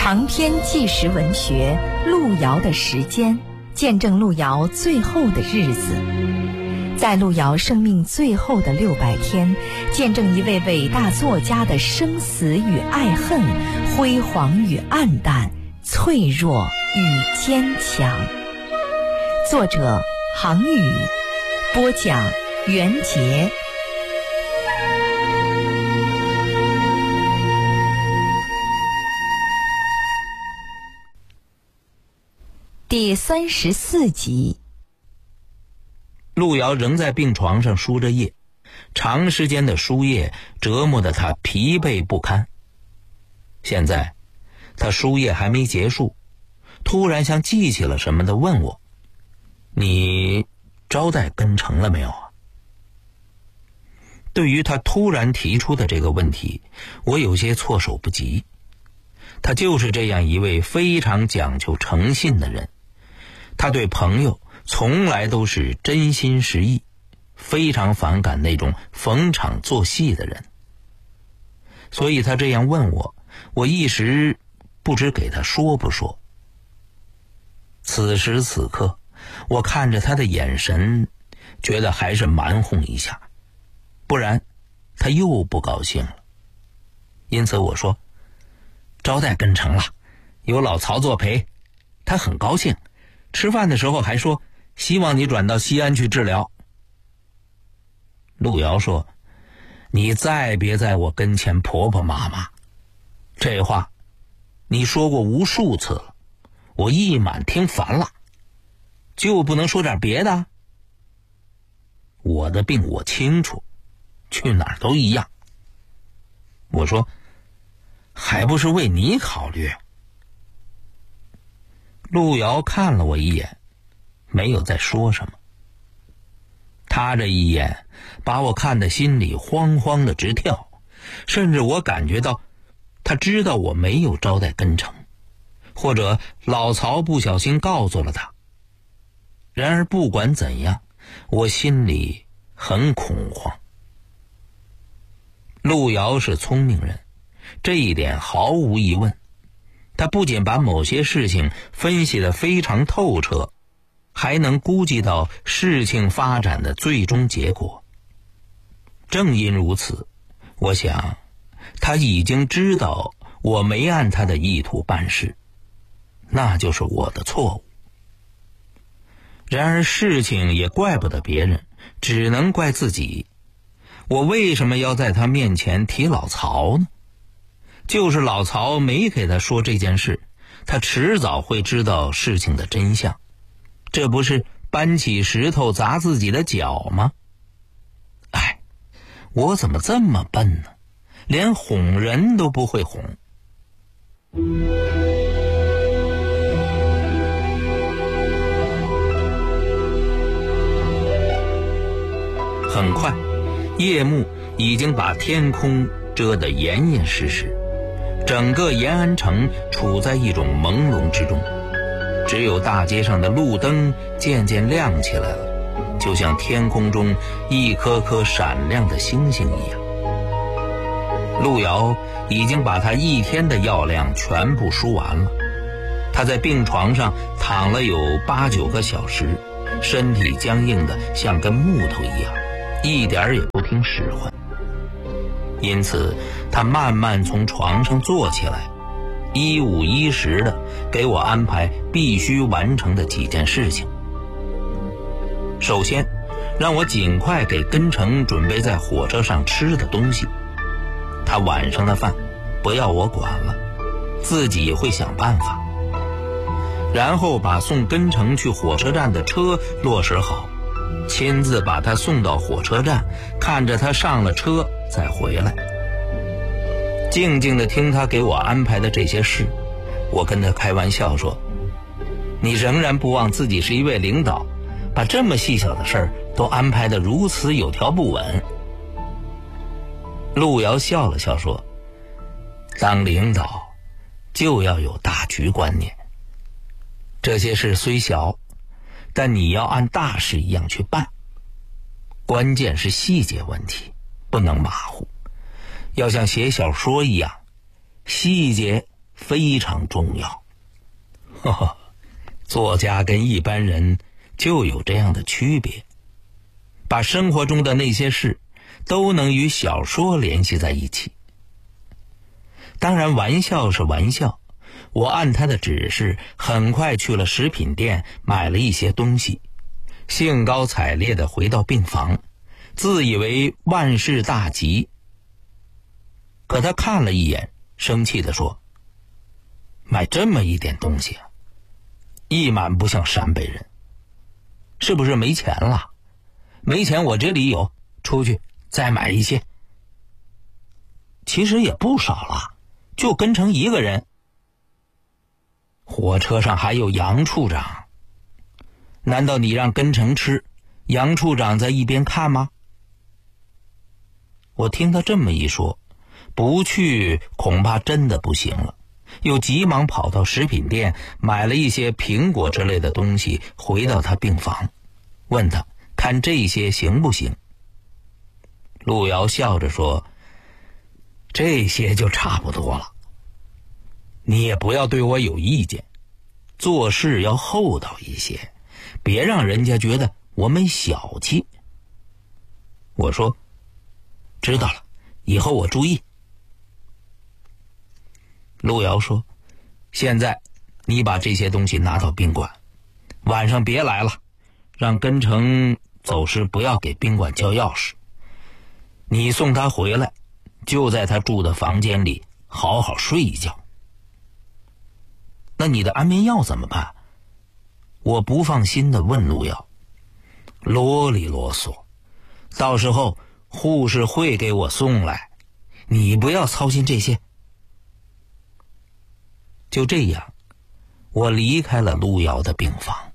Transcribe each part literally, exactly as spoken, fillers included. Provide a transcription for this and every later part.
长篇纪实文学《路遥的时间》，见证路遥最后的日子。在路遥生命最后的六百天，见证一位伟大作家的生死与爱恨，辉煌与黯淡，脆弱与坚强。作者杭宇，播讲袁杰。第三十四集。 路遥仍在病床上输着液，长时间的输液折磨得他疲惫不堪。现在他输液还没结束，突然像记起了什么的问我：你招待跟成了没有啊？对于他突然提出的这个问题，我有些措手不及。他就是这样一位非常讲究诚信的人，他对朋友从来都是真心实意，非常反感那种逢场作戏的人。所以他这样问我，我一时不知给他说不说。此时此刻，我看着他的眼神，觉得还是瞒哄一下，不然他又不高兴了。因此我说，招待跟成了，有老曹作陪，他很高兴，吃饭的时候还说希望你转到西安去治疗。路遥说，你再别在我跟前婆婆妈妈，这话你说过无数次了，我一满听烦了，就不能说点别的？我的病我清楚，去哪儿都一样。我说，还不是为你考虑。路遥看了我一眼，没有再说什么。他这一眼把我看得心里慌慌的直跳，甚至我感觉到他知道我没有招待跟成，或者老曹不小心告诉了他。然而不管怎样，我心里很恐慌。路遥是聪明人，这一点毫无疑问。他不仅把某些事情分析得非常透彻，还能估计到事情发展的最终结果。正因如此，我想他已经知道我没按他的意图办事，那就是我的错误。然而事情也怪不得别人，只能怪自己。我为什么要在他面前提老曹呢？就是老曹没给他说这件事，他迟早会知道事情的真相，这不是搬起石头砸自己的脚吗？哎，我怎么这么笨呢？连哄人都不会哄。很快，夜幕已经把天空遮得严严实实，整个延安城处在一种朦胧之中，只有大街上的路灯渐渐亮起来了，就像天空中一颗颗闪亮的星星一样。路遥已经把他一天的药量全部输完了，他在病床上躺了有八九个小时，身体僵硬的像根木头一样，一点也不听使唤。因此他慢慢从床上坐起来，一五一十的给我安排必须完成的几件事情。首先让我尽快给跟成准备在火车上吃的东西，他晚上的饭不要我管了，自己会想办法。然后把送跟成去火车站的车落实好，亲自把他送到火车站，看着他上了车再回来。静静地听他给我安排的这些事，我跟他开玩笑说，你仍然不忘自己是一位领导，把这么细小的事儿都安排得如此有条不紊。路遥笑了笑说，当领导就要有大局观念，这些事虽小，但你要按大事一样去办，关键是细节问题，不能马虎，要像写小说一样，细节非常重要。呵呵，作家跟一般人就有这样的区别，把生活中的那些事都能与小说联系在一起。当然玩笑是玩笑，我按他的指示很快去了食品店买了一些东西，兴高采烈地回到病房，自以为万事大吉。可他看了一眼，生气地说，买这么一点东西啊，一满不像陕北人，是不是没钱了？没钱我这里有，出去再买一些。其实也不少了，就跟成一个人。火车上还有杨处长，难道你让跟成吃，杨处长在一边看吗？我听他这么一说，不去恐怕真的不行了，又急忙跑到食品店买了一些苹果之类的东西，回到他病房，问他看这些行不行。路遥笑着说，这些就差不多了，你也不要对我有意见，做事要厚道一些，别让人家觉得我们小气。我说知道了，以后我注意。路遥说，现在你把这些东西拿到宾馆，晚上别来了，让跟成走时不要给宾馆交钥匙，你送他回来，就在他住的房间里好好睡一觉。那你的安眠药怎么办？我不放心地问路遥。啰里啰嗦，到时候护士会给我送来，你不要操心这些。就这样，我离开了路遥的病房。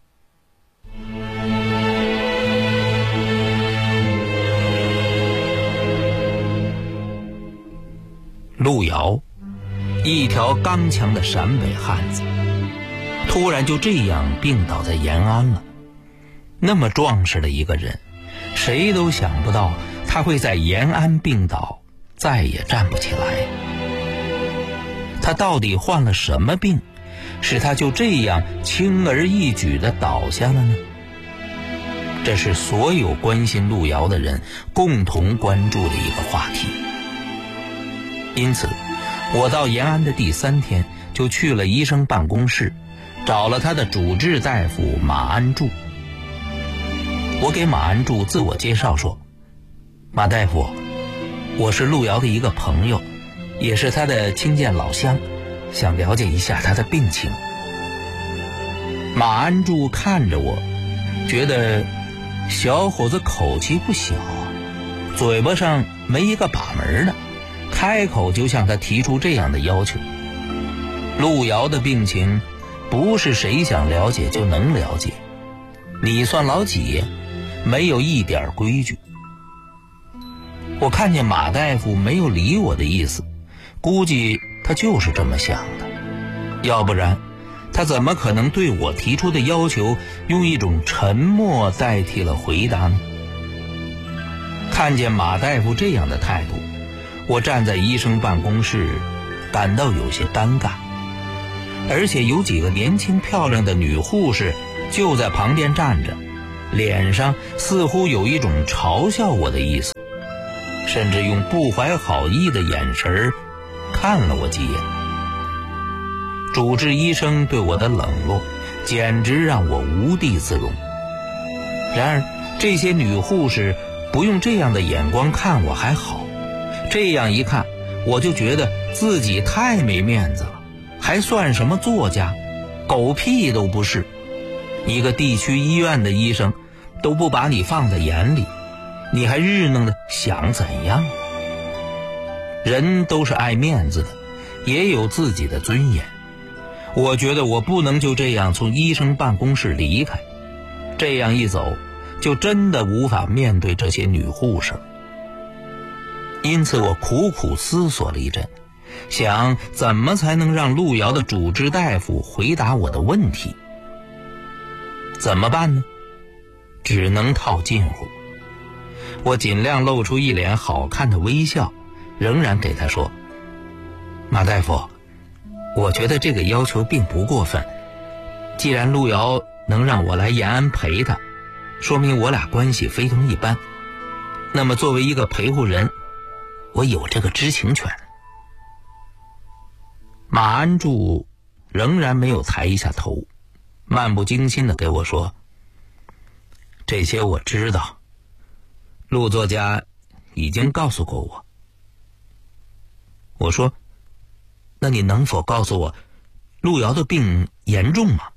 路遥，一条刚强的陕北汉子，突然就这样病倒在延安了。那么壮实的一个人，谁都想不到他会在延安病倒，再也站不起来。他到底患了什么病，使他就这样轻而易举地倒下了呢？这是所有关心路遥的人共同关注的一个话题。因此我到延安的第三天就去了医生办公室，找了他的主治大夫马安柱。我给马安柱自我介绍说，马大夫，我是路遥的一个朋友，也是他的亲见老乡，想了解一下他的病情。马安柱看着我，觉得小伙子口气不小，嘴巴上没一个把门的，开口就向他提出这样的要求。路遥的病情不是谁想了解就能了解，你算老几，没有一点规矩。我看见马大夫没有理我的意思，估计他就是这么想的，要不然他怎么可能对我提出的要求用一种沉默代替了回答呢？看见马大夫这样的态度，我站在医生办公室感到有些尴尬，而且有几个年轻漂亮的女护士就在旁边站着，脸上似乎有一种嘲笑我的意思，甚至用不怀好意的眼神看了我几眼。主治医生对我的冷落简直让我无地自容。然而这些女护士不用这样的眼光看我还好，这样一看我就觉得自己太没面子了，还算什么作家，狗屁都不是。一个地区医院的医生都不把你放在眼里，你还日弄的想怎样？人都是爱面子的，也有自己的尊严。我觉得我不能就这样从医生办公室离开，这样一走就真的无法面对这些女护士。因此我苦苦思索了一阵，想怎么才能让路遥的主治大夫回答我的问题。怎么办呢？只能套近乎。我尽量露出一脸好看的微笑，仍然给他说，马大夫， 我觉得这个要求并不过分。既然路遥能让我来延安陪他，说明我俩关系非同一般。那么作为一个陪护人，我有这个知情权。马安柱仍然没有抬一下头，漫不经心地给我说：这些我知道，陆作家已经告诉过我。我说：那你能否告诉我，路遥的病严重吗？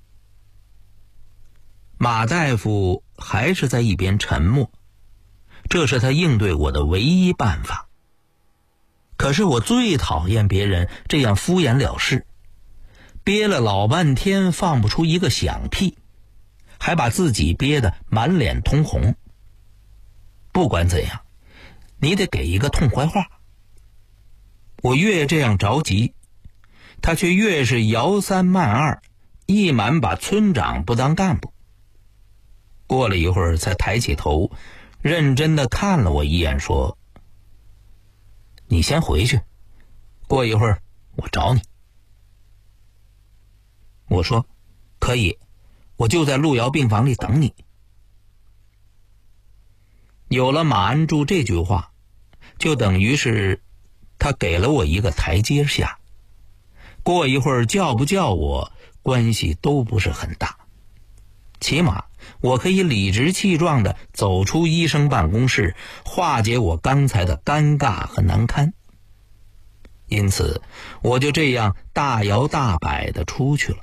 马大夫还是在一边沉默，这是他应对我的唯一办法。可是我最讨厌别人这样敷衍了事，憋了老半天放不出一个响屁，还把自己憋得满脸通红。不管怎样，你得给一个痛快话。我越这样着急，他却越是摇三慢二，一满把村长不当干部。过了一会儿才抬起头，认真地看了我一眼，说：你先回去，过一会儿我找你。我说：可以，我就在路遥病房里等你。有了马安柱这句话，就等于是他给了我一个台阶下，过一会儿叫不叫我关系都不是很大，起码我可以理直气壮地走出医生办公室，化解我刚才的尴尬和难堪。因此我就这样大摇大摆地出去了。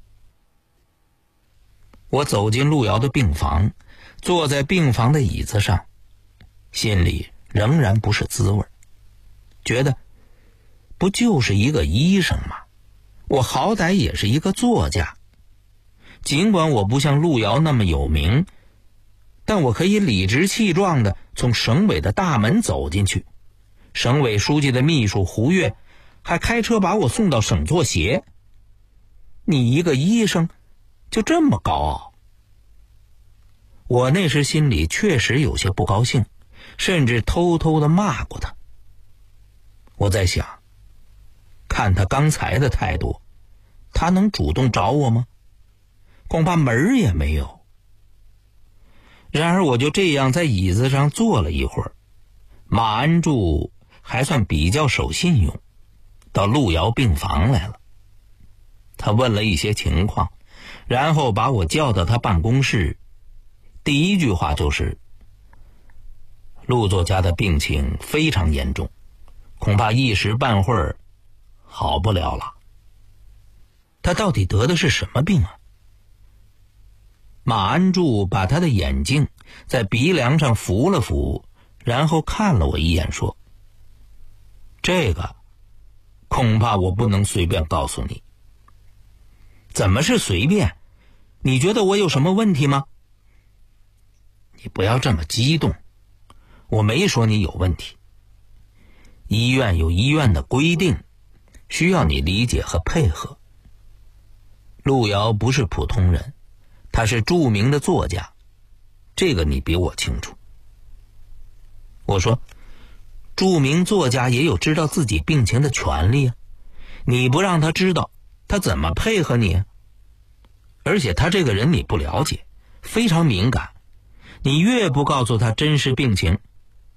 我走进路遥的病房，坐在病房的椅子上，心里仍然不是滋味，觉得不就是一个医生吗？我好歹也是一个作家，尽管我不像路遥那么有名，但我可以理直气壮地从省委的大门走进去，省委书记的秘书胡越还开车把我送到省作协。你一个医生就这么高傲？我那时心里确实有些不高兴，甚至偷偷地骂过他。我在想，看他刚才的态度，他能主动找我吗？恐怕门儿也没有。然而我就这样在椅子上坐了一会儿，马安柱还算比较守信用，到路遥病房来了。他问了一些情况，然后把我叫到他办公室，第一句话就是：陆作家的病情非常严重，恐怕一时半会儿好不了了。他到底得的是什么病啊？马安柱把他的眼镜在鼻梁上扶了扶，然后看了我一眼，说：这个恐怕我不能随便告诉你。怎么是随便？你觉得我有什么问题吗？你不要这么激动，我没说你有问题。医院有医院的规定，需要你理解和配合。路遥不是普通人，他是著名的作家，这个你比我清楚。我说，著名作家也有知道自己病情的权利啊，你不让他知道，他怎么配合你啊？而且他这个人你不了解，非常敏感，你越不告诉他真实病情，